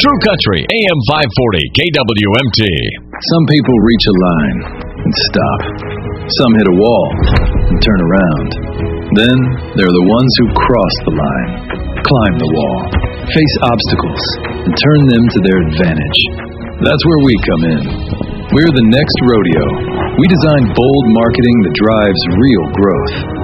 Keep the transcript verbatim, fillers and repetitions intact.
True Country, A M five forty, K W M T. Some people reach a line and stop. Some hit a wall and turn around. Then there are the ones who cross the line, climb the wall, face obstacles, and turn them to their advantage. That's where we come in. We're the next rodeo. We design bold marketing that drives real growth.